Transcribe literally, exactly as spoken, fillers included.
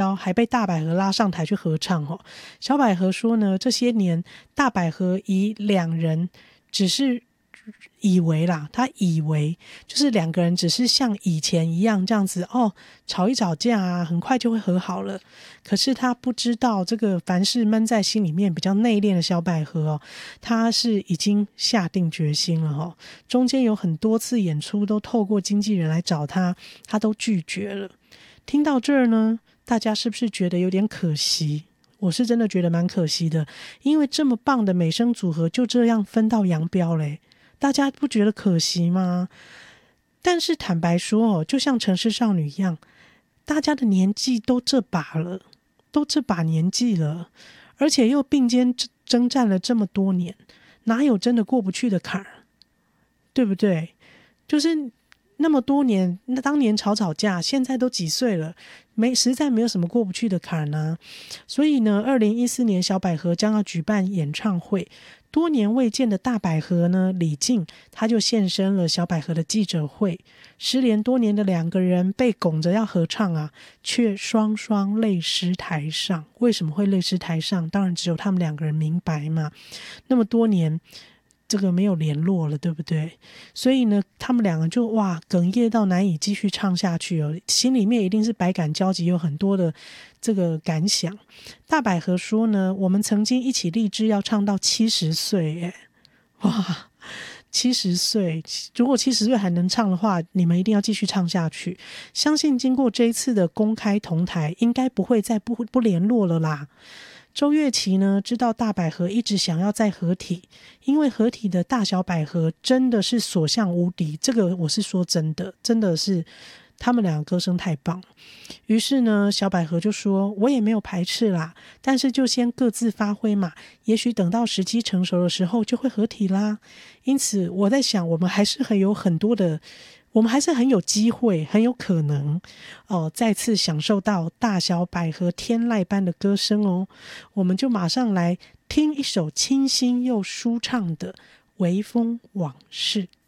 交，还被大百合拉上台去合唱哦。小百合说呢，这些年大百合以两人只是以为啦，他以为就是两个人只是像以前一样这样子哦，吵一吵架啊，很快就会和好了。可是他不知道，这个凡事闷在心里面比较内敛的小百合哦，他是已经下定决心了哦。中间有很多次演出都透过经纪人来找他，他都拒绝了。听到这儿呢，大家是不是觉得有点可惜？我是真的觉得蛮可惜的，因为这么棒的美声组合就这样分道扬镳嘞。大家不觉得可惜吗？但是坦白说哦，就像城市少女一样，大家的年纪都这把了，都这把年纪了，而且又并肩征战了这么多年，哪有真的过不去的坎儿？对不对？就是那么多年，那当年吵吵架，现在都几岁了，没实在没有什么过不去的坎呢。所以呢，二零一四年小百合将要举办演唱会。多年未见的大百合呢，李静他就现身了小百合的记者会。失联多年的两个人被拱着要合唱啊，却双双泪湿台上。为什么会泪湿台上？当然只有他们两个人明白嘛。那么多年这个没有联络了，对不对？所以呢，他们两个就哇哽咽到难以继续唱下去哦，心里面一定是百感交集，有很多的这个感想。大百合说呢，我们曾经一起立志要唱到七十岁耶，哇，七十岁，如果七十岁还能唱的话，你们一定要继续唱下去。相信经过这一次的公开同台，应该不会再不不联络了啦。周月琪呢，知道大百合一直想要再合体，因为合体的大小百合真的是所向无敌，这个我是说真的，真的是他们两个歌声太棒。于是呢，小百合就说，我也没有排斥啦，但是就先各自发挥嘛，也许等到时机成熟的时候就会合体啦。因此我在想，我们还是很有很多的我们还是很有机会，很有可能哦，再次享受到大小百合天籁般的歌声哦。我们就马上来听一首清新又舒畅的《微风往事》。